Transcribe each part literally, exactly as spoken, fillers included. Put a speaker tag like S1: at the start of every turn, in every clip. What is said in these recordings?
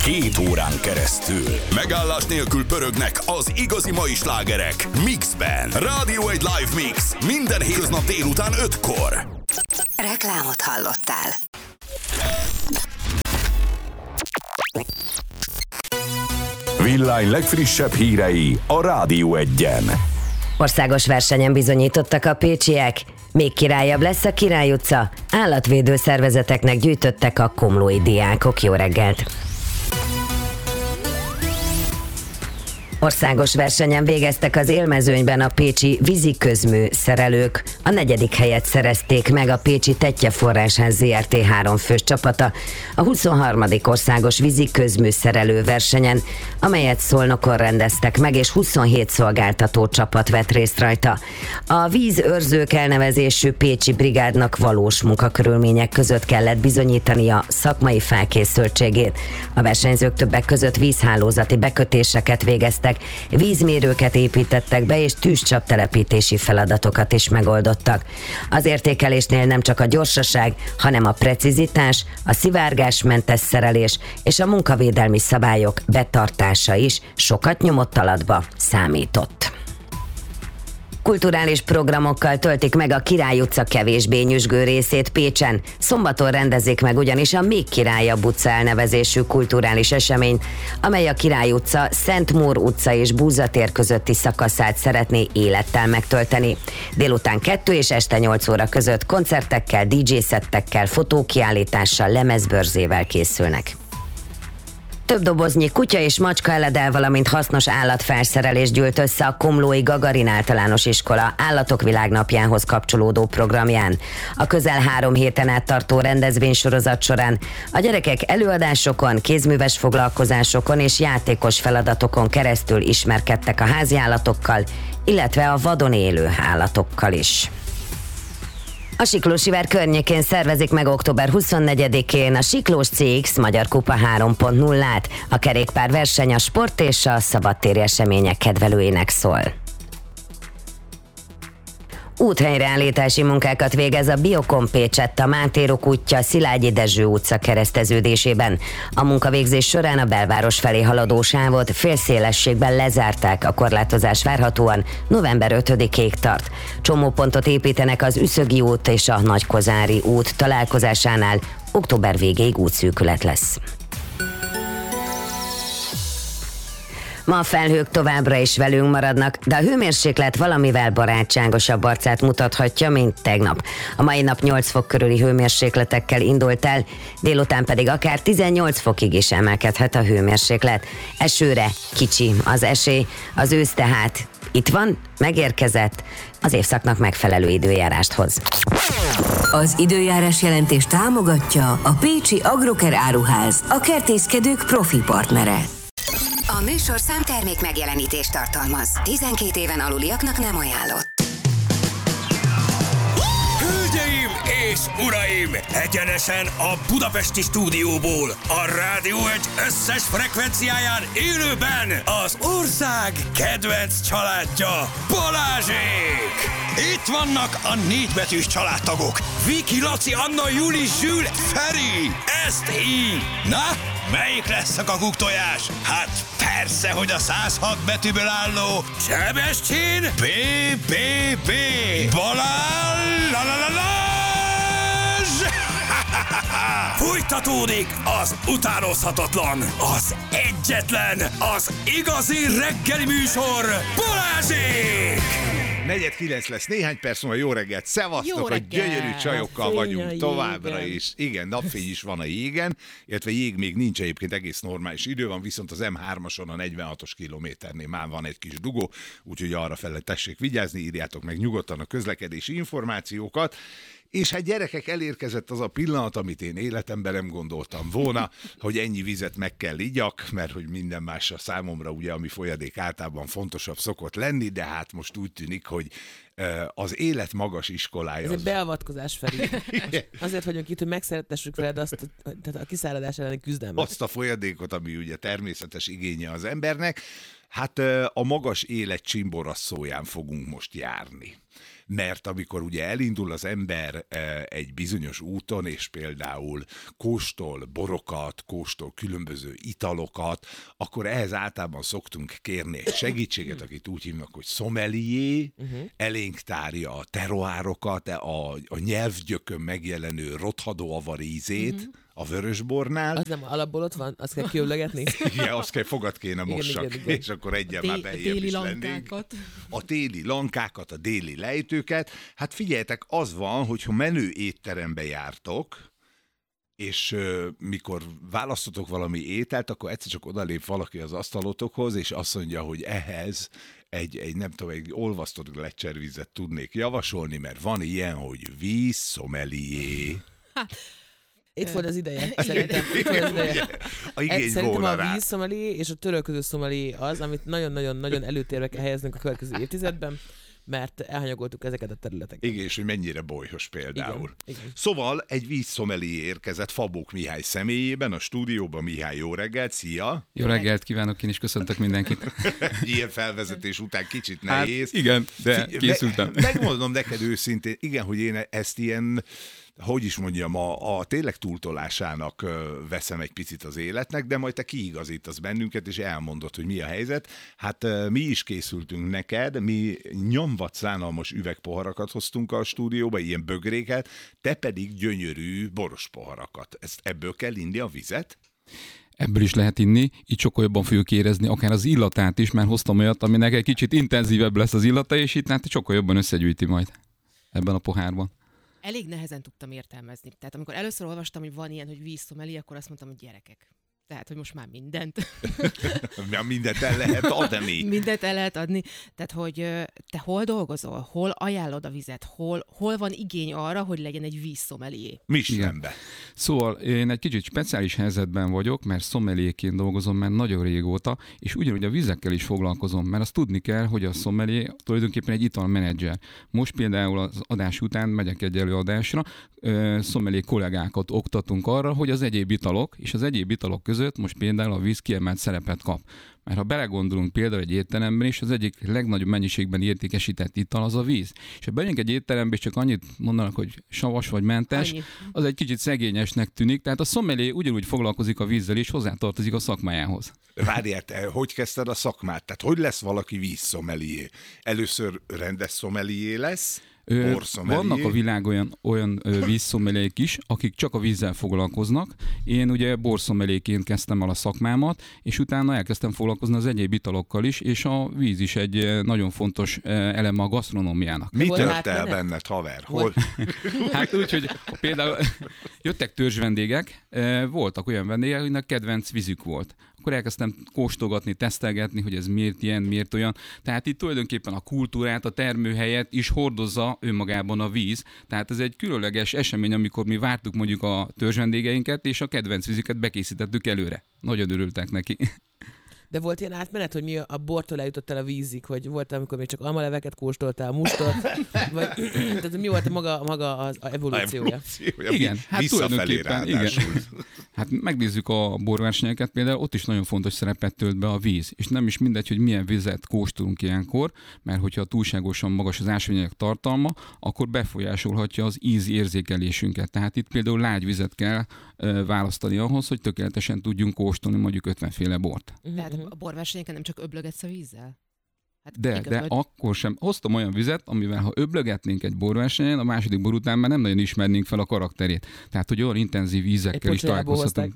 S1: Két órán keresztül megállás nélkül pörögnek az igazi mai slágerek Mixben. Rádió egy live mix minden hétköznap délután ötkor.
S2: Reklámot hallottál.
S1: Villány legfrissebb hírei a Rádió egyen.
S3: Országos versenyen bizonyítottak a pécsiek. Még királyabb lesz a Király utca. Állatvédő szervezeteknek gyűjtöttek a komlói diákok. Jó reggelt! Országos versenyen végeztek az élmezőnyben a pécsi víziközmű szerelők. A negyedik helyet szerezték meg a pécsi Tettye Forrásház zé er té háromfős csapata a huszonharmadik országos víziközmű szerelő versenyen, amelyet Szolnokon rendeztek meg, és huszonhét szolgáltató csapat vett részt rajta. A vízőrzők elnevezésű pécsi brigádnak valós munkakörülmények között kellett bizonyítania szakmai felkészültségét. A versenyzők többek között vízhálózati bekötéseket végeztek, vízmérőket építettek be, és tűzcsaptelepítési feladatokat is megoldottak. Az értékelésnél nem csak a gyorsaság, hanem a precizitás, a szivárgásmentes szerelés és a munkavédelmi szabályok betartása is sokat nyomott alatba számított. Kulturális programokkal töltik meg a Király utca kevésbé nyüzsgő részét Pécsen. Szombaton rendezik meg ugyanis a Még Királyabb utca elnevezésű kulturális esemény, amely a Király utca, Szentmór utca és Búza tér közötti szakaszát szeretné élettel megtölteni. Délután kettő és este nyolc óra között koncertekkel, dé dzsé-szettekkel, fotókiállítással, lemezbörzével készülnek. Több doboznyi kutya és macska eledel, valamint hasznos állatfelszerelés gyűlt össze a komlói Gagarin általános iskola Állatok világnapjához kapcsolódó programján. A közel három héten át tartó rendezvénysorozat során a gyerekek előadásokon, kézműves foglalkozásokon és játékos feladatokon keresztül ismerkedtek a háziállatokkal, illetve a vadon élő állatokkal is. A Siklósivár környékén szervezik meg október huszonnegyedikén a Siklós cé iksz Magyar Kupa három pont nullát. A kerékpárverseny a sport és a szabadtéri események kedvelőinek szól. Úthelyreállítási munkákat végez a Biokom Pécsett a Máté-Rok útja Szilágyi Dezső utca kereszteződésében. A munkavégzés során a belváros felé haladó sávot félszélességben lezárták, a korlátozás várhatóan november ötödikéig tart. Csomópontot építenek az Üszögi út és a Nagykozári út találkozásánál, október végéig útszűkület lesz. Ma a felhők továbbra is velünk maradnak, de a hőmérséklet valamivel barátságosabb arcát mutathatja, mint tegnap. A mai nap nyolc fok körüli hőmérsékletekkel indult el, délután pedig akár tizennyolc fokig is emelkedhet a hőmérséklet. Esőre kicsi az esély, az ősz tehát itt van, megérkezett, az évszaknak megfelelő időjárást hoz.
S2: Az időjárás jelentés támogatja a Pécsi Agroker Áruház, a kertészkedők profi partnere. A műsorszám termék megjelenítést tartalmaz. tizenkét éven aluliaknak nem ajánlott.
S4: Hölgyeim és uraim! Egyenesen a budapesti stúdióból, a Rádió egy összes frekvenciáján élőben az ország kedvenc családja, Balázsék! Itt vannak a négybetűs családtagok. Viki, Laci, Anna, Juli, Zsül, Feri! Ezt így! Na, melyik lesz a kakuktojás? Hát persze, hogy a száz hat betűből álló Sebestyén bé bé bé Balázs! La, la, la, la, Fújtatódik az utánozhatatlan, az egyetlen, az igazi reggeli műsor, Balázsék!
S5: Negyed kilenc lesz, néhány perc múlva. Jó reggelt, szevasztok, a gyönyörű csajokkal vagyunk továbbra is. Igen, napfény is van a jégen, illetve jég még nincs, egyébként egész normális idő van, viszont az em hármason a negyvenhatos kilométernél már van egy kis dugó, úgyhogy arra fele tessék vigyázni, írjátok meg nyugodtan a közlekedési információkat. És hát gyerekek, elérkezett az a pillanat, amit én életemben nem gondoltam volna, hogy ennyi vizet meg kell igyak, mert hogy minden másra számomra ugye, ami folyadék általában fontosabb szokott lenni, de hát most úgy tűnik, hogy az élet magas iskolája.
S6: Ez az... egy beavatkozás felé. Azért vagyunk itt, hogy megszeretessük veled azt, tehát a kiszáradás elleni küzdelmet.
S5: Azt a folyadékot, ami ugye természetes igénye az embernek. Hát a magas élet csimborasszóján fogunk most járni. mert amikor ugye elindul az ember egy bizonyos úton, és például kóstol borokat, kóstol különböző italokat, akkor ehhez általában szoktunk kérni egy segítséget, akit úgy hívnak, hogy sommelier, uh-huh. elénk tárja a teroárokat, a, a nyelvgyökön megjelenő rothadó avar ízét, uh-huh. a vörösbornál.
S6: Az nem alapból ott van, azt kell kiöblögetni?
S5: Igen, azt kell, fogad kéne mossak, igen, igen, igen. És akkor egyen már bejjebb is lennénk. A téli lankákat, a déli lejtőket. Hát figyeljetek, az van, hogyha menő étterembe jártok, és uh, mikor választotok valami ételt, akkor egyszer csak odalép valaki az asztalotokhoz, és azt mondja, hogy ehhez egy, egy nem tudom, egy olvasztott gletszervizet tudnék javasolni, mert van ilyen, hogy víz sommelier.
S6: Itt volt az ideje, szerintem. Itt volt az ideje.
S5: A igény
S6: Szerintem
S5: volna
S6: a
S5: rá.
S6: víz sommelier és a törölköző sommelier az, amit nagyon-nagyon-nagyon előtérbe kell helyeznünk a következő évtizedben, mert elhanyagoltuk ezeket a területeket.
S5: Igen, és hogy mennyire bolyhos például.
S6: Igen, igen.
S5: Szóval egy vízszomelié érkezett Fabók Mihály személyében a stúdióban. Mihály, jó reggelt, szia!
S7: Jó reggelt kívánok, én is köszöntök mindenkit.
S5: Ilyen felvezetés után kicsit
S7: Hát
S5: nehéz.
S7: igen, de készültem.
S5: Me- megmondom neked őszintén, igen, hogy én ezt ilyen, hogy is mondjam, a, a tényleg túltolásának veszem egy picit az életnek, de majd te kiigazítasz bennünket, és elmondod, hogy mi a helyzet. Hát mi is készültünk neked, mi nyomvat szánalmas üvegpoharakat hoztunk a stúdióba, ilyen bögréket, te pedig gyönyörű boros poharakat. Ezt ebből kell inni a vizet?
S7: Ebből is lehet inni, így sokkal jobban fogjuk érezni, akár az illatát is, mert hoztam olyat, aminek egy kicsit intenzívebb lesz az illata, és itt hát sokkal jobban összegyűjti majd ebben a pohárban.
S8: Elég nehezen tudtam értelmezni. Tehát amikor először olvastam, hogy van ilyen, hogy vízszomeli, akkor azt mondtam, hogy gyerekek. Tehát, hogy most már mindent.
S5: Mindent el lehet adni.
S8: Mindent el lehet adni. Tehát, hogy te hol dolgozol? Hol ajánlod a vizet? Hol, hol van igény arra, hogy legyen egy vízszomelié?
S5: Michelinbe.
S7: Szóval én egy kicsit speciális helyzetben vagyok, mert szomeliéként dolgozom már nagyon régóta, és ugyanúgy a vizekkel is foglalkozom, mert azt tudni kell, hogy a szomelié tulajdonképpen egy italmenedzser. Most például az adás után megyek egy előadásra, szomelié kollégákat oktatunk arra, hogy az egyéb italok és az egyéb italok között most például a víz kiemelt szerepet kap. Mert ha belegondolunk például egy étteremben is, az egyik legnagyobb mennyiségben értékesített ital az a víz. És ha bejönk egy étterembe, és csak annyit mondanak, hogy savas vagy mentes, annyi. Az egy kicsit szegényesnek tűnik. Tehát a sommelier ugyanúgy foglalkozik a vízzel, és hozzátartozik a szakmájához.
S5: Várjál, te hogy kezdted a szakmát? Tehát hogy lesz valaki vízszomelié? Először rendes szomelié lesz?
S7: Vannak a világ olyan, olyan vízszomeliék is, akik csak a vízzel foglalkoznak. Én ugye borszomeliéként kezdtem el a szakmámat, és utána elkezdtem foglalkozni az egyéb italokkal is, és a víz is egy nagyon fontos eleme a gasztronómiának.
S5: Mi tört el benned, haver? Hol?
S7: Hát úgy, hogy például jöttek törzsvendégek, voltak olyan vendégek, akiknek kedvenc vízük volt. Akkor elkezdtem kóstolgatni, tesztelgetni, hogy ez miért ilyen, miért olyan. Tehát itt tulajdonképpen a kultúrát, a termőhelyet is hordozza önmagában a víz. Tehát ez egy különleges esemény, amikor mi vártuk mondjuk a törzsvendégeinket, és a kedvenc vízüket bekészítettük előre. Nagyon örültek neki.
S6: De volt ilyen átmenet, hogy mi a bortól eljutottál a vízig, hogy volt, amikor még csak almaleveket kóstoltál, mustort, vagy tehát mi volt a maga, maga az a evolúciója?
S5: A evolúciója.
S7: Igen, hát tulajdonképpen, igen.
S5: Igen.
S7: Hát megnézzük a borversenyeket, például ott is nagyon fontos szerepet tölt be a víz, és nem is mindegy, hogy milyen vizet kóstolunk ilyenkor, mert hogyha túlságosan magas az ásványanyag tartalma, akkor befolyásolhatja az ízi érzékelésünket. Tehát itt például lágy vizet kell e, választani ahhoz, hogy tökéletesen tudjunk kóstolni mondjuk ötvenféle bort.
S8: Tehát a borversenyeken nem csak öblögetsz a vízzel? Hát
S7: de,
S8: igaz,
S7: de
S8: vagy...
S7: akkor sem. Hoztam olyan vizet, amivel ha öblögetnénk egy borversenyen, a második bor után már nem nagyon ismernénk fel a karakterét. Tehát, hogy olyan intenzív ízekkel is találkozhatunk.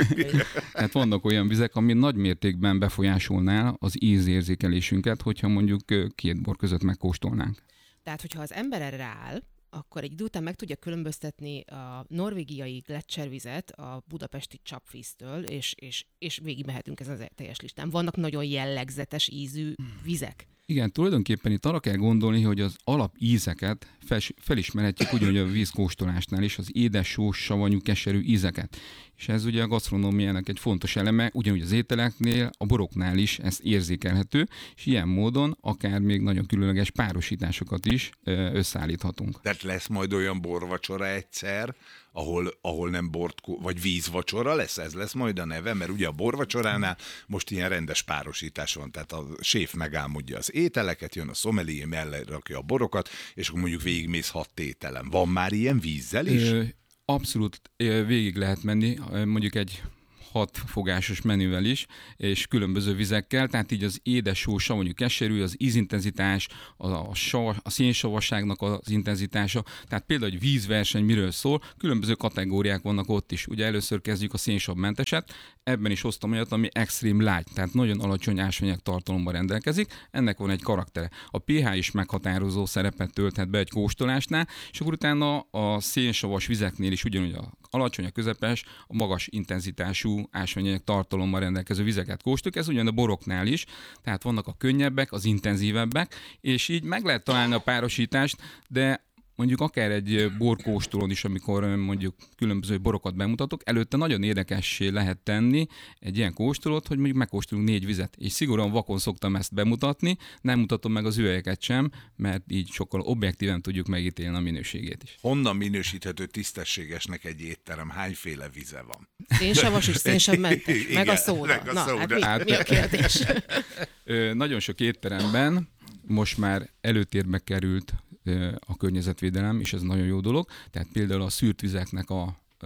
S7: Tehát vannak olyan vizek, ami nagy mértékben befolyásolná az ízérzékelésünket, hogyha mondjuk két bor között megkóstolnánk.
S8: Tehát, hogyha az ember erre áll, akkor egy idő után meg tudja különböztetni a norvégiai gletszervizet a budapesti csapvíztől, és, és, és végig mehetünk ezen az teljes listán. Vannak nagyon jellegzetes ízű vizek.
S7: Igen, tulajdonképpen itt arra kell gondolni, hogy az alapízeket felismerhetjük ugyanúgy a vízkóstolásnál is, az édes, sós, savanyú, keserű ízeket. És ez ugye a gasztronómiának egy fontos eleme, ugyanúgy az ételeknél, a boroknál is ez érzékelhető, és ilyen módon akár még nagyon különleges párosításokat is összeállíthatunk.
S5: Tehát lesz majd olyan borvacsora egyszer, ahol, ahol nem bort, vagy vízvacsora lesz, ez lesz majd a neve, mert ugye a borvacsoránál most ilyen rendes párosítás van, tehát a séf megálmodja az ételeket, jön a szomelié, mellé rakja a borokat, és akkor mondjuk végigmész hat tételen. Van már ilyen vízzel is?
S7: Ö, abszolút végig lehet menni, mondjuk egy hat fogásos menüvel is, és különböző vizekkel, tehát így az édes, só, savanyú, keserű, az ízintenzitás, a, a, sav, a szénsavasságnak az intenzitása, tehát például egy vízverseny miről szól, különböző kategóriák vannak ott is. Ugye először kezdjük a szénsavmenteset, ebben is hoztam olyat, ami extreme light, tehát nagyon alacsony ásványanyag tartalommal rendelkezik, ennek van egy karaktere. A pH is meghatározó szerepet tölthet be egy kóstolásnál, és akkor utána a szénsavas vizeknél is ugyanúgy a alacsony, a közepes, a magas intenzitású ásványanyag tartalommal rendelkező vizeket kóstoljuk, ez ugyan a boroknál is, tehát vannak a könnyebbek, az intenzívebbek, és így meg lehet találni a párosítást, de mondjuk akár egy borkóstolón is, amikor mondjuk különböző borokat bemutatok, előtte nagyon érdekessé lehet tenni egy ilyen kóstolót, hogy mondjuk megkóstolunk négy vizet. És szigorúan vakon szoktam ezt bemutatni, nem mutatom meg az üvegeket sem, mert így sokkal objektíven tudjuk megítélni a minőségét is.
S5: Honnan minősíthető tisztességesnek egy étterem? Hányféle vize van?
S8: Szénsavas és szénsavmentes, meg a szóda.
S5: Meg a
S8: Na,
S5: szóda.
S8: hát mi, mi a kérdés?
S7: Ö, nagyon sok étteremben most már előtérbe került a környezetvédelem, és ez nagyon jó dolog. Tehát például a szűrt vizeknek a, a,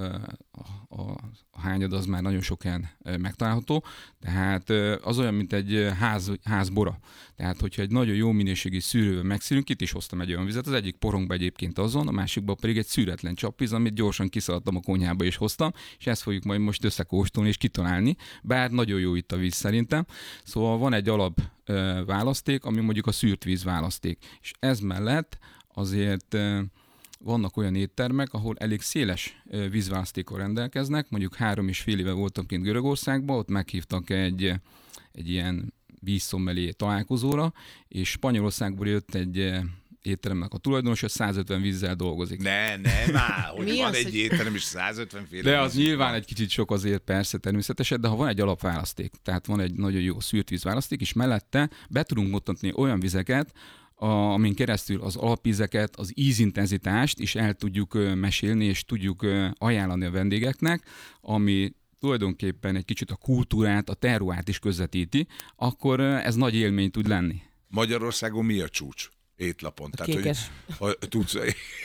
S7: a, a hányad az már nagyon sok helyen megtalálható. Tehát az olyan, mint egy ház, házbora. Tehát, hogyha egy nagyon jó minőségi szűrővel megszűrünk, itt is hoztam egy olyan vizet, az egyik porongba egyébként azon, a másikban pedig egy szűretlen csapvíz, amit gyorsan kiszaladtam a konyhába és hoztam, és ezt fogjuk majd most összekóstolni és kitalálni, bár nagyon jó itt a víz szerintem. Szóval van egy alap választék, ami mondjuk a szűrt víz választék. És ez mellett azért vannak olyan éttermek, ahol elég széles vízválasztékkal rendelkeznek, mondjuk három és fél éve voltam kint Görögországban, ott meghívtak egy, egy ilyen vízszommelé találkozóra, és Spanyolországból jött egy étteremnek a tulajdonosa, százötven vízzel dolgozik.
S5: Ne, ne, már, hogy
S8: Mi
S5: van
S8: az,
S5: egy
S8: hogy-
S5: étterem, és százötven féle
S7: De az
S5: víz
S7: nyilván
S5: van.
S7: egy kicsit sok azért persze természetesen, de ha van egy alapválaszték, tehát van egy nagyon jó szűrt vízválaszték, és mellette be tudunk mutatni olyan vizeket, a, amin keresztül az alapízeket, az ízintenzitást is el tudjuk ö, mesélni, és tudjuk ö, ajánlani a vendégeknek, ami tulajdonképpen egy kicsit a kultúrát, a terroárt is közvetíti, akkor ö, ez nagy élmény tud lenni.
S5: Magyarországon mi a csúcs? Étlapon.
S6: A kékes.
S5: Hogy, ha, tudsz,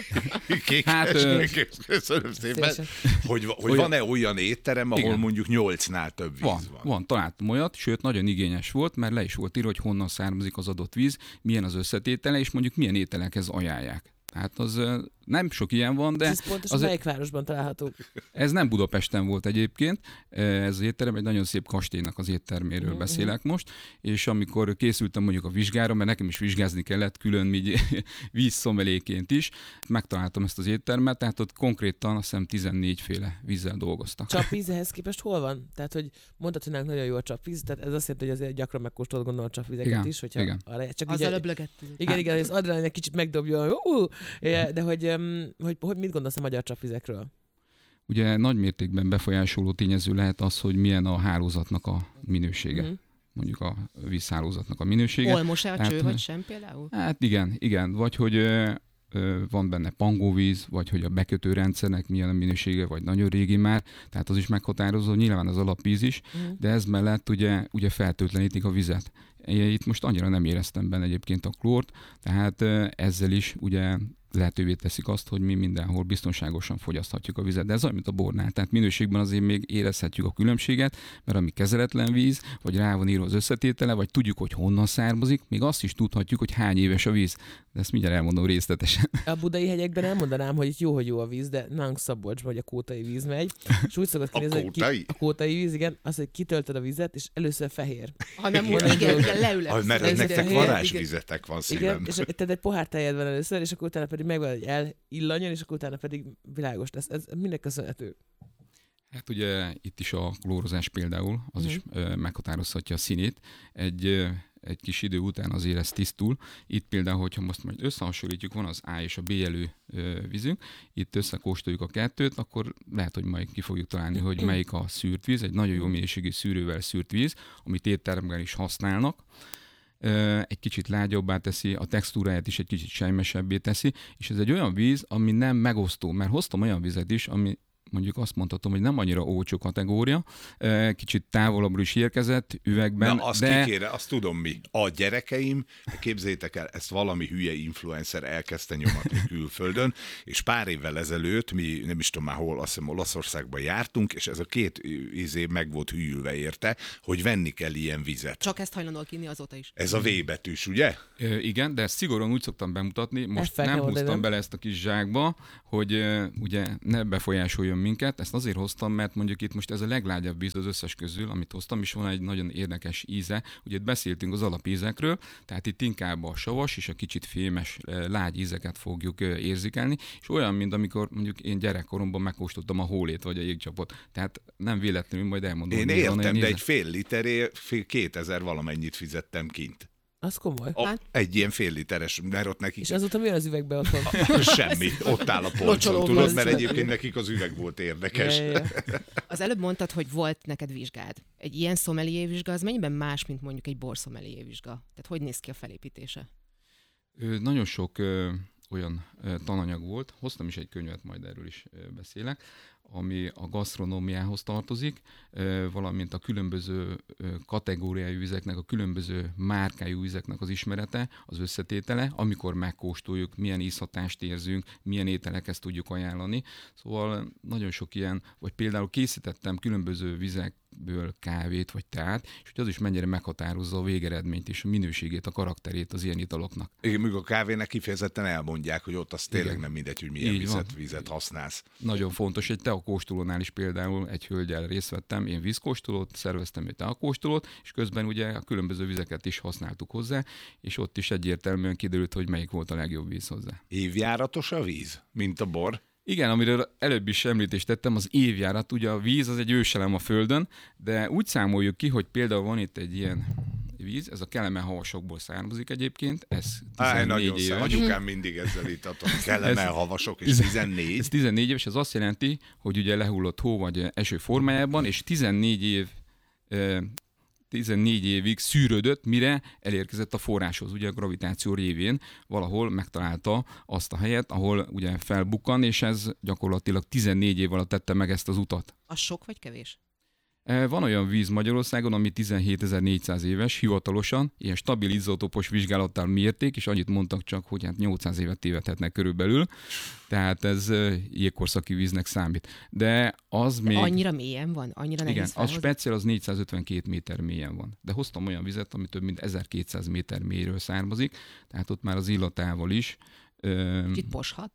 S5: kékes,
S7: Hát, ö,
S5: köszönöm szépen.
S6: Szívesen.
S5: Hogy, hogy
S7: Olyan-
S5: van-e olyan étterem, ahol
S7: Igen.
S5: mondjuk nyolcnál több víz
S7: Van,
S5: van?
S7: van, van, találtam olyat, sőt nagyon igényes volt, mert le is volt írva, hogy honnan származik az adott víz, milyen az összetétele, és mondjuk milyen ételekhez ajánlják. Tehát az ö, nem sok ilyen van, de
S6: Ez pontosan
S7: az,
S6: melyik városban található?
S7: ez nem Budapesten volt egyébként, ez az étterem egy nagyon szép kastélynak az étterméről
S6: Mhm.
S7: beszélek most, és amikor készültem mondjuk a vizsgára, mert nekem is vizsgázni kellett külön így vízszomeléként is, megtaláltam ezt az éttermet, tehát ott konkrétan azt hiszem tizennégy féle vízzel dolgoztak.
S6: Csapvíz ehhez képest hol van? Tehát, hogy mondtad, hogy nálunk nagyon jó a csapvíz, tehát ez azt jelenti, hogy azért gyakran megkóstolod gondolom a csapvizeket
S7: Igen,
S6: is, hogyha
S7: igen.
S6: arra csak
S8: Az
S6: ugye-
S8: előbb lögettünk.
S6: Igen, igen, hogy az adrenalin egy kicsit megdobja, uh, de hogy, um, hogy, hogy mit gondolsz a magyar csapvizekről?
S7: Ugye nagy mértékben befolyásoló tényező lehet az, hogy milyen a hálózatnak a minősége.
S6: Mhm.
S7: Mondjuk a vízhálózatnak a minősége.
S8: Olmos-e a
S7: Tehát,
S8: cső,
S7: hogy-
S8: vagy sem például?
S7: Hát igen, igen. Vagy hogy ö, ö, van benne pangóvíz, vagy hogy a bekötő rendszernek milyen a minősége, vagy nagyon régi már, tehát az is meghatározó, nyilván az alapvíz is,
S6: Mhm.
S7: de ez mellett ugye, ugye fertőtlenítik a vizet. Itt most annyira nem éreztem benne egyébként a klórt, tehát ö, ezzel is ugye lehetővé teszik azt, hogy mi mindenhol biztonságosan fogyaszthatjuk a vizet. De ez olyan, mint a bornál. Tehát minőségben azért még érezhetjük a különbséget, mert ami kezeletlen víz, vagy rá van írva az összetétele, vagy tudjuk, hogy honnan származik, még azt is tudhatjuk, hogy hány éves a víz. De ezt mindjárt elmondom részletesen.
S6: A budai hegyekben elmondanám, hogy itt jó, hogy jó a víz, de nálunk Szabolcsban, hogy a kótai víz megy, és úgy szokott
S5: A
S6: kinézni, hogy ki,
S5: kótai?
S6: a kótai víz, igen, az, hogy kitöltöd a vizet, és először fehér.
S8: Hanem
S6: Igen.
S8: úgy, igen, igen, leülök.
S5: Ah, mert
S6: Ez
S5: nektek
S6: igen,
S5: varázsvizetek van
S6: Igen,
S5: szívem.
S6: és tehát egy pohár tejed van először, és akkor utána pedig megvan, hogy elillanjon, és akkor utána pedig világos lesz. Ez mindenki köszönhető.
S7: Hát ugye itt is a klórozás például, az
S6: Mhm.
S7: is ö, meghatározhatja a színét. Egy, ö, egy kis idő után azért ez tisztul. Itt például, hogyha most majd összehasonlítjuk, van az A és a B jelű ö, vízünk, itt összekóstoljuk a kettőt, akkor lehet, hogy majd ki fogjuk találni, hogy melyik a szűrt víz, egy nagyon jó minőségű szűrővel szűrt víz, amit étteremben is használnak. egy kicsit lágyabbá teszi, a textúráját is egy kicsit sejmesebbé teszi, és ez egy olyan víz, ami nem megosztó, mert hoztam olyan vizet is, ami mondjuk azt mondhatom, hogy nem annyira olcsó kategória, kicsit távolabbról is érkezett üvegben.
S5: Na, azt
S7: de...
S5: kikére, azt tudom mi. A gyerekeim, képzeljétek el, ezt valami hülye influencer elkezdte nyomatni külföldön, és pár évvel ezelőtt mi, nem is tudom már hol, azt hiszem Olaszországban jártunk, és ez a két izé meg volt hűlve érte, hogy venni kell ilyen vizet.
S8: Csak ezt hajlandóak inni azóta is.
S5: Ez a V betűs, ugye?
S7: Ö, igen, de ezt szigorúan úgy szoktam bemutatni, most nem húztam
S6: oldani.
S7: bele ezt a kis zsákba, hogy uh, ugye ne befolyásoljon minket. Ezt azért hoztam, mert mondjuk itt most ez a leglágyabb víz az összes közül, amit hoztam, és van egy nagyon érdekes íze. Ugye itt beszéltünk az alapízekről, tehát itt inkább a savas és a kicsit fémes lágy ízeket fogjuk érzékelni, és olyan, mint amikor mondjuk én gyerekkoromban megkóstoltam a hólét vagy a jégcsapot. Tehát nem véletlenül, majd elmondom.
S5: Én
S7: hogy
S5: értem, de egy fél literért fél kétezer valamennyit fizettem kint.
S6: Az komoly.
S5: A, egy ilyen fél literes, mert ott nekik...
S6: És azóta mi az üvegbe otthon?
S5: Semmi, ott áll a polcon, tudod, mert egyébként nekik az üveg volt érdekes.
S6: Ja, ja, ja.
S8: Az előbb mondtad, hogy volt neked vizsgád. Egy ilyen szomelié vizsga, az mennyiben más, mint mondjuk egy borszomelié vizsga? Tehát hogy néz ki a felépítése?
S7: Ö, nagyon sok ö, olyan ö, tananyag volt, hoztam is egy könyvet, majd erről is ö, beszélek, ami a gasztronómiához tartozik, valamint a különböző kategóriájú vizeknek, a különböző márkájú vizeknek az ismerete, az összetétele, amikor megkóstoljuk, milyen ízhatást érzünk, milyen ételekhez tudjuk ajánlani. Szóval nagyon sok ilyen, vagy például készítettem különböző vizekből kávét vagy teát, és hogy az is mennyire meghatározza a végeredményt és a minőségét, a karakterét az ilyen italoknak.
S5: Igen, még a kávének kifejezetten elmondják, hogy ott az tényleg
S7: Igen.
S5: nem mindegy, hogy milyen
S7: Így
S5: vizet,
S7: van.
S5: vizet használsz.
S7: Nagyon fontos, egy teakóstolónál is például egy hölgyel részt vettem, én vízkóstolót, szerveztem egy teakóstolót, és közben ugye a különböző vizeket is használtuk hozzá, és ott is egyértelműen kiderült, hogy melyik volt a legjobb víz hozzá.
S5: Évjáratos a víz, mint a bor?
S7: Igen, amiről előbb is említést tettem, az évjárat, ugye a víz az egy őselem a Földön, de úgy számoljuk ki, hogy például van itt egy ilyen víz, ez a Kelemen-havasokból származik egyébként, ez tizennégy éves.
S5: Anyukám mindig ezzel itatott. Kelemen-havasok, és tizennégy.
S7: Ez tizennégy éves, ez azt jelenti, hogy ugye lehullott hó vagy eső formájában, és tizennégy év tizennégy évig szűrődött, mire elérkezett a forráshoz, ugye a gravitáció révén valahol megtalálta azt a helyet, ahol ugye felbukkan, és ez gyakorlatilag tizennégy év alatt tette meg ezt az utat.
S8: Az sok vagy kevés?
S7: Van olyan víz Magyarországon, ami tizenhétezer-négyszáz éves, hivatalosan, ilyen stabil izotópos vizsgálattal mérték, és annyit mondtak csak, hogy hát nyolcszáz évet tévedhetnek körülbelül, tehát ez jégkorszaki víznek számít. De az még...
S8: De annyira mélyen van? Annyira nehéz
S7: Igen, az
S8: felhozni?
S7: speciál az négyszázötvenkét méter mélyen van. De hoztam olyan vizet, ami több mint ezerkétszáz méter mélyről származik, tehát ott már az illatával is.
S8: Kicsit poshat?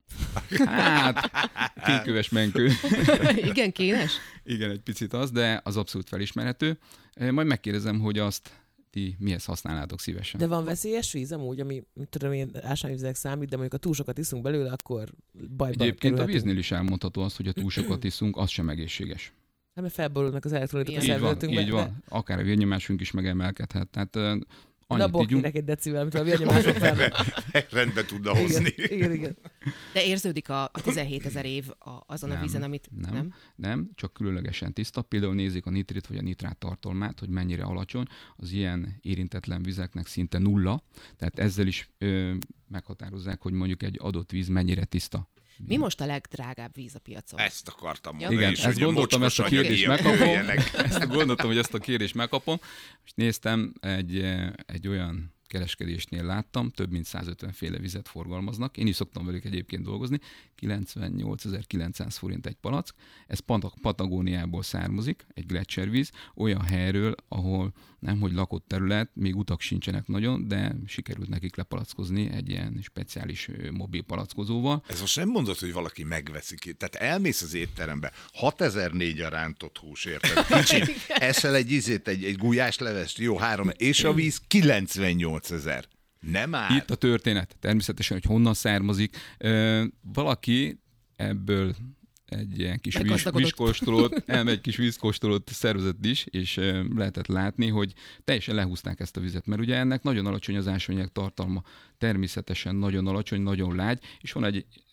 S7: Hát, kéköves menkő.
S8: Igen, kénes?
S7: Igen, egy picit az, de az abszolút felismerhető. Majd megkérdezem, hogy azt ti mihez használnátok szívesen.
S6: De van veszélyes víz amúgy, ami, mit tudom én, ásványvizek számít, de mondjuk ha túl sokat iszunk belőle, akkor bajba
S7: Egyébként
S6: kerülhetünk.
S7: a víznél is elmondható az, hogy ha túl sokat iszunk, az sem egészséges.
S6: Hát mert felborulnak az elektrolitok a
S7: Így van,
S6: szervezetünkbe.
S7: így van. Akár a vérnyomásunk is megemelkedhet. Tehát uh,
S6: De
S7: annyit
S6: abból
S7: ígyunk.
S6: kérek egy decivel, amit a vérnyomások fel.
S5: Rendbe tudna hozni.
S6: Igen, igen, igen.
S8: De érződik a, a tizenhétezer év a, azon
S7: Nem,
S8: a vízen, amit
S7: nem.
S8: nem?
S7: Nem, csak különlegesen tiszta. Például nézzék a nitrit vagy a nitrát tartalmát, hogy mennyire alacsony. Az ilyen érintetlen vizeknek szinte nulla. Tehát ezzel is ö, meghatározzák, hogy mondjuk egy adott víz mennyire tiszta.
S8: Mi most a legdrágább víz a piacon?
S5: Ezt akartam
S8: Ja.
S5: mondani.
S7: Igen,
S5: is,
S7: ezt
S5: hogy a
S7: gondoltam, ezt a
S5: mocskos
S7: kérdést
S5: anyagi
S7: megkapom.
S5: jöjjenek.
S7: Ezt gondoltam, hogy ezt a kérdést megkapom. És néztem, egy, egy olyan kereskedésnél láttam, több mint százötven féle vizet forgalmaznak. Én is szoktam velük egyébként dolgozni. kilencvennyolcezer-kilencszáz forint egy palack. Ez Pat- Patagóniából származik, egy gletszervíz, olyan helyről, ahol nem hogy lakott terület, még utak sincsenek nagyon, de sikerült nekik lepalackozni egy ilyen speciális mobil palackozóval.
S5: Ez most nem mondod, hogy valaki megveszi ki. Tehát elmész az étterembe, hatezer-négy a rántott hús, érted? Kicsit, eszel egy izét, egy, egy gulyáslevest, jó, három, és a víz kilencvennyolcezer. Nem áll.
S7: Itt a történet, természetesen, hogy honnan származik. Ö, valaki ebből egy ilyen kis víz,
S8: Meggazdagodott.
S7: vízkóstolót, elmegy egy kis vízkóstolót szervezett is, és ö, lehetett látni, hogy teljesen lehúzták ezt a vizet, mert ugye ennek nagyon alacsony az ásványanyag tartalma, természetesen nagyon alacsony, nagyon lágy, és van egy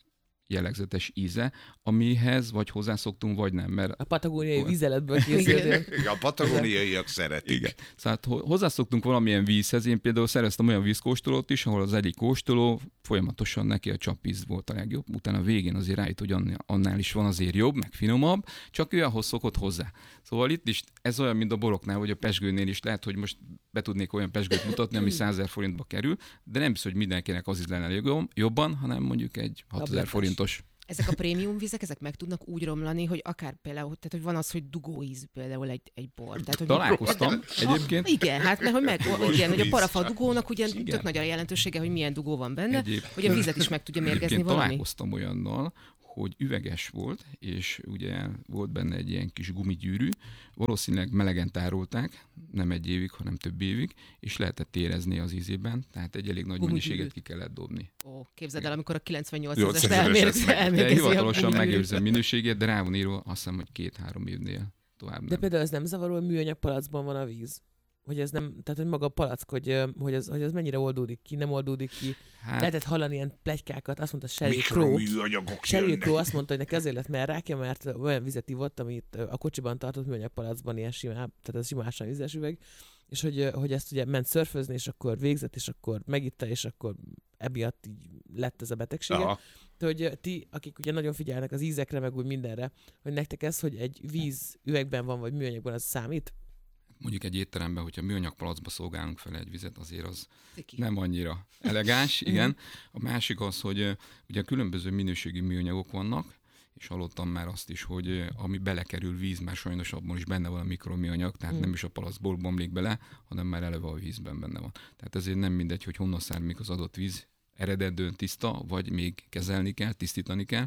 S7: jellegzetes íze, amihez vagy hozzászoktunk, vagy nem. Mert
S6: a patagóniai vízeletből készült.
S5: A patagóniaiak szeretik.
S7: Igen. Szóval hozzászoktunk valamilyen vízhez. Én például szereztem olyan vízkóstolót is, ahol az egyik kóstoló folyamatosan neki a csapvíz volt a legjobb. Utána a végén azért rájött, hogy annál is van azért jobb, meg finomabb, csak ő ahhoz szokott hozzá. Szóval itt is ez olyan, mint a boroknál, vagy a pezsgőnél is lehet, hogy most be tudnék olyan pezsgőt mutatni, ami százezer forintba kerül, de nem biztos, hogy mindenkinek az is lenne jobban, hanem mondjuk egy hatezer forintos.
S8: Ezek a prémium vizek, ezek meg tudnak úgy romlani, hogy akár például, tehát hogy van az, hogy dugóíz például egy, egy bor. Tehát, hogy
S7: találkoztam egyébként.
S8: Igen, hát mert hogy meg, igen, hogy a parafa dugónak ugye igen. tök nagy a jelentősége, hogy milyen dugó van benne, egyébként, hogy a vizet is meg tudja mérgezni valami.
S7: Találkoztam olyannal, hogy üveges volt, és ugye volt benne egy ilyen kis gumigyűrű, valószínűleg melegen tárolták, nem egy évig, hanem több évig, és lehetett érezni az ízében, tehát egy elég nagy mennyiséget ki kellett dobni.
S8: Ó, képzeld el, amikor a kilencvennyolcas elmérgezi.
S7: Hivatalosan megőrzem minőségét, de rá van írva, azt hiszem, hogy két-három évnél tovább nem.
S6: De például ez nem zavaró, hogy műanyag palacban van a víz? Hogy ez nem, tehát hogy maga a palack, hogy, hogy, ez, hogy ez mennyire oldódik ki, nem oldódik ki. Hát, lehetett hallani ilyen pletykákat, azt mondta Sheryl Crow. Sheryl Crow azt mondta, hogy neki azért lett merrákja, mert olyan vizet ivott, amit a kocsiban tartott műanyag palacban, ilyen simá, tehát ez simásan vizes üveg, és hogy, hogy ezt ugye ment szörfözni, és akkor végzett, és akkor megitta, és akkor emiatt így lett ez a betegsége. Aha. De hogy ti, akik ugye nagyon figyelnek az ízekre, meg úgy mindenre, hogy nektek ez, hogy egy víz üvegben van, vagy műanyagban, az számít?
S7: Mondjuk egy étteremben, hogyha műanyag palacba szolgálunk fel egy vizet, azért az Ciki. nem annyira elegáns, igen. A másik az, hogy ugye különböző minőségi műanyagok vannak, és hallottam már azt is, hogy ami belekerül víz, már sajnos abban is benne van a mikroműanyag, tehát mm. nem is a palacból bomlik bele, hanem már eleve a vízben benne van. Tehát ezért nem mindegy, hogy honnan származik az adott víz, eredetően tiszta, vagy még kezelni kell, tisztítani kell.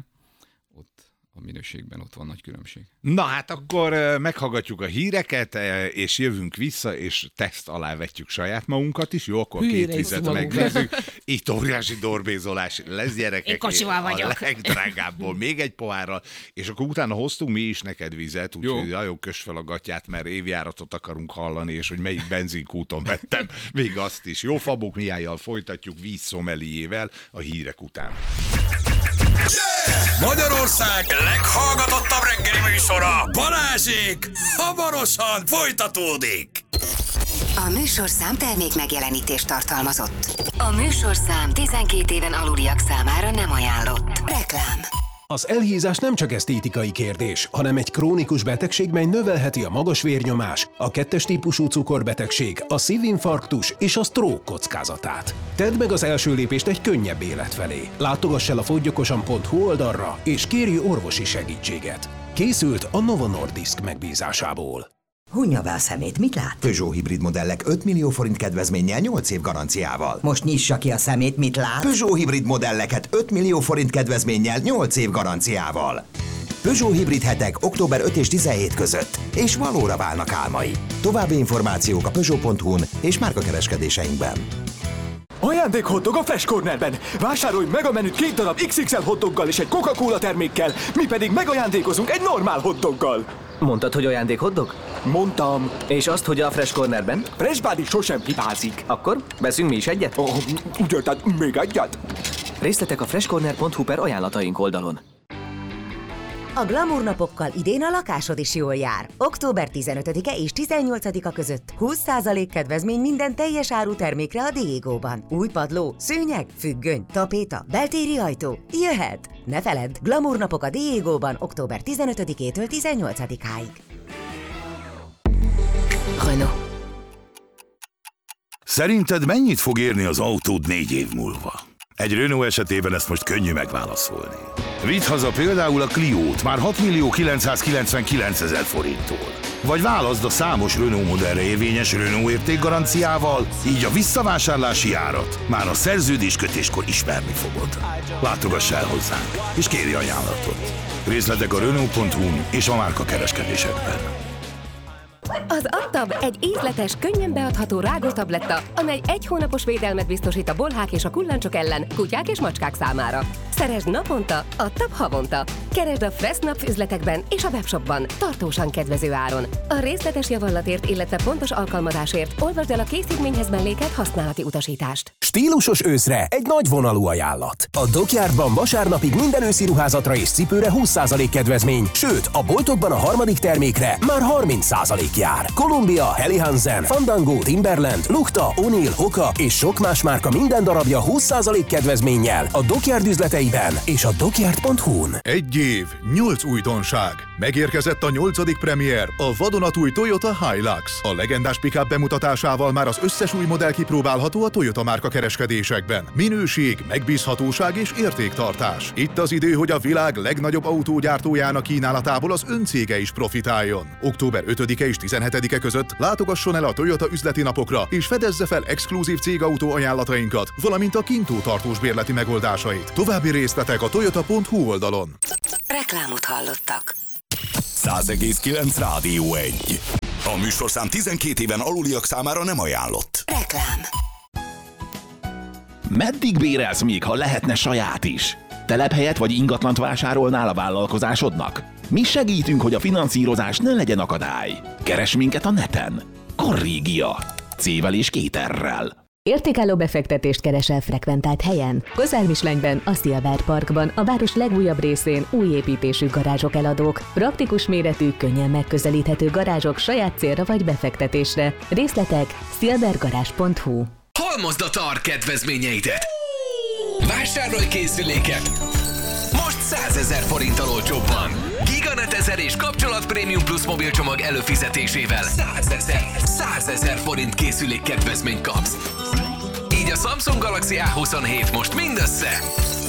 S7: Ott a minőségben ott van nagy különbség.
S5: Na hát akkor meghallgatjuk a híreket, és jövünk vissza, és teszt alá vetjük saját magunkat is. Jó, akkor két vizet megnézzük. Itt óriási dorbézolás lesz, gyerekek.
S8: Én kocsival vagyok.
S5: A legdrágábbból még egy pohárral, és akkor utána hoztunk mi is neked vizet, úgyhogy nagyon kös fel a gatyát, mert évjáratot akarunk hallani, és hogy melyik benzinkúton vettem, még azt is. Jó, Fabók Mihályjal folytatjuk vízszomeliével a hírek után.
S4: Yeah! Magyarország leghallgatottabb reggeli műsora, Balázsék, hamarosan folytatódik.
S2: A műsorszám termék megjelenítést tartalmazott. A műsorszám tizenkét éven aluliak számára nem ajánlott. Reklám.
S9: Az elhízás nem csak esztétikai kérdés, hanem egy krónikus betegség, mely növelheti a magas vérnyomás, a kettes típusú cukorbetegség, a szívinfarktus és a stroke kockázatát. Tedd meg az első lépést egy könnyebb élet felé. Látogass el a fogyjokosan pont hu oldalra, és kérj orvosi segítséget. Készült a Novo Nordisk megbízásából.
S10: Hunja be a szemét, mit lát?
S11: Peugeot hibrid modellek öt millió forint kedvezménnyel nyolc év garanciával.
S10: Most nyissa ki a szemét, mit lát?
S11: Peugeot hibrid modelleket öt millió forint kedvezménnyel nyolc év garanciával. Peugeot hibrid hetek október ötödike és tizenhetedike között, és valóra válnak álmai. További információk a peugeot pont hu-n és márkakereskedéseinkben.
S12: Ajándék hotdog a Fresh Cornerben! Vásárolj meg a menüt két darab iksz iksz el hotdoggal és egy Coca-Cola termékkel, mi pedig megajándékozunk egy normál hotdoggal.
S13: Mondtad, hogy ajándék hotdog?
S12: Mondtam.
S13: És azt, hogy a Fresh Cornerben?
S12: Fresh Body sosem hibázik.
S13: Akkor veszünk mi is egyet?
S12: Oh, ugye, tehát még egyet?
S13: Részletek a freshcorner pont hu per ajánlataink oldalon.
S14: A Glamour napokkal idén a lakásod is jól jár. október tizenötödike és tizennyolcadika között húsz százalék kedvezmény minden teljes áru termékre a Diegóban. Új padló, szőnyeg, függöny, tapéta, beltéri ajtó. Jöhet! Ne feledd, Glamour napok a Diegóban október tizenötödikétől tizennyolcadikáig.
S2: Renault.
S1: Szerinted mennyit fog érni az autód négy év múlva? Egy Renault esetében ezt most könnyű megválaszolni. Vidd haza például a Cliót már hat millió kilencszázkilencvenkilencezer forinttól. Vagy válaszd a számos Renault modellre érvényes Renault értékgaranciával, így a visszavásárlási árat már a szerződéskötéskor ismerni fogod. Látogass el hozzánk, és kérj ajánlatot. Részletek a renault pont hu-n és a márkakereskedésekben.
S15: Az Adtab egy ízletes, könnyen beadható rágótabletta, amely egy hónapos védelmet biztosít a bolhák és a kullancsok ellen, kutyák és macskák számára. Szeresd naponta, adtabb havonta. Keresd a Fressnapf üzletekben és a webshopban tartósan kedvező áron. A részletes javallatért, illetve pontos alkalmazásért olvasd el a készítményhez mellékelt használati utasítást.
S9: Stílusos őszre egy nagy vonalú ajánlat. A Dockyardban vasárnapig minden őszi ruházatra és cipőre húsz százalék kedvezmény, sőt, a boltokban a harmadik termékre már harminc százalék jár. Columbia, Helly Hansen, Fandango, Timberland, Lukta, O'Neill, Hoka és sok más márka minden darabja húsz százalék kedvezménnyel a Dockyard üzleteiben és a dockyard pont hu-n.
S16: Egy év, nyolc újdonság. Megérkezett a nyolcadik premier, a vadonatúj Toyota Hilux. A legendás pick-up bemutatásával már az összes új modell kipróbálható a Toyota márka kereskedésekben. Minőség, megbízhatóság és értéktartás. Itt az idő, hogy a világ legnagyobb autógyártójának kínálatából az öncége is profitáljon. október ötödike és tizenhetedike között látogasson el a Toyota üzleti napokra, és fedezze fel exkluzív cégautó ajánlatainkat, valamint a kintó tartós bérleti megoldásait. További részletek a toyota pont hu oldalon.
S2: Reklámot hallottak.
S4: száz egész kilenc Rádió egy. A műsorszám tizenkét éven aluliak számára nem ajánlott.
S2: Reklám.
S17: Meddig bérelsz még, ha lehetne saját is? Telephelyet vagy ingatlant vásárolnál a vállalkozásodnak? Mi segítünk, hogy a finanszírozás ne legyen akadály. Keres minket a neten. Corrigia. C-vel és két R-rel.
S18: Értékálló befektetést keresel frekventált helyen? Kozármislenyben, a Silver Parkban, a város legújabb részén új építésű garázsok eladók. Praktikus méretű, könnyen megközelíthető garázsok saját célra vagy befektetésre. Részletek silvergarázs pont hu.
S19: Halmozd a TAR kedvezményeidet! Vásárolj készüléket! Most százezer forinttal olcsóbban! Giganet ezer és kapcsolat Premium Plus mobilcsomag előfizetésével százezer, százezer forint készülék kedvezményt kapsz. Így a Samsung Galaxy á huszonhét most mindössze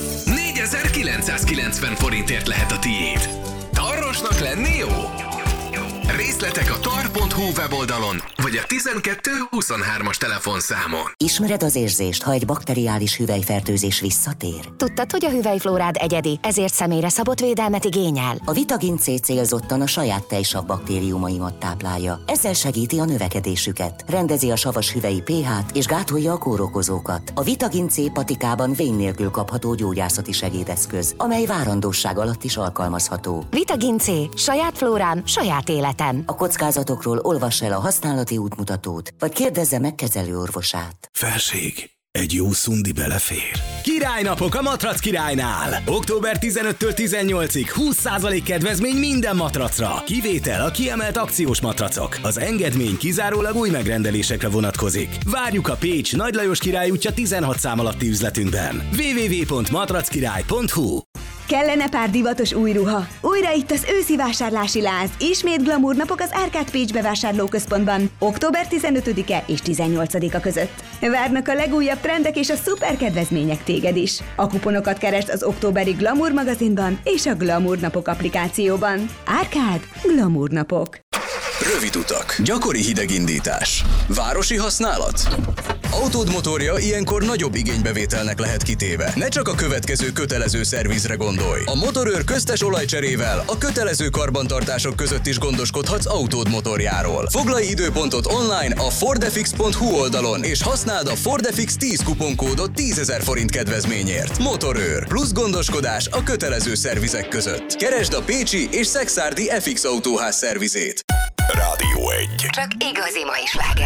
S19: négyezer-kilencszázkilencven forintért lehet a tiéd. Tarrosnak lenni jó? Részletek a tar pont hu weboldalon, vagy a tizenkettő huszonhármas telefonszámon.
S14: Ismered az érzést, ha egy bakteriális hüvelyfertőzés visszatér?
S15: Tudtad, hogy a hüvelyflórád egyedi, ezért személyre szabott védelmet igényel?
S14: A Vitagin C célzottan a saját tejsav baktériumaimat táplálja. Ezzel segíti a növekedésüket, rendezi a savas hüvelyi pH-t és gátolja a kórokozókat. A Vitagin C patikában vén nélkül kapható gyógyászati segédeszköz, amely várandóság alatt is alkalmazható.
S15: Vitagin C. Saját flórám, saját életem.
S14: A kockázatokról olvass el a használati útmutatót, vagy kérdezze meg kezelőorvosát.
S4: Felség, egy jó szundi belefér.
S20: Királynapok a Matrac Királynál! október tizenötödikétől tizennyolcadikáig húsz százalék kedvezmény minden matracra. Kivétel a kiemelt akciós matracok. Az engedmény kizárólag új megrendelésekre vonatkozik. Várjuk a Pécs Nagy Lajos Király útja tizenhat szám alatti üzletünkben. double-u double-u double-u pont matrackirály pont hu.
S21: Kellene pár divatos új ruha. Újra itt az őszi vásárlási láz. Ismét glamour napok az Árkád Pécs bevásárlóközpontban. október tizenötödike és tizennyolcadika között. Várnak a legújabb trendek és a szuper kedvezmények téged is. A kuponokat keresd az októberi Glamour magazinban és a Glamour napok applikációban. Árkád Glamour napok.
S22: Rövid utak, gyakori hidegindítás, városi használat. Autód motorja ilyenkor nagyobb igénybevételnek lehet kitéve. Ne csak a következő kötelező szervizre gondolj. A Motorőr köztes olajcserével a kötelező karbantartások között is gondoskodhatsz autód motorjáról. Foglalj időpontot online a fordefix pont hu oldalon, és használd a Fordefix tíz kuponkódot tízezer forint kedvezményért. Motorőr, plusz gondoskodás a kötelező szervizek között. Keresd a pécsi és szekszárdi ef iksz autóház szervizét.
S4: Rádió egy.
S2: Csak igazi mai slágerek.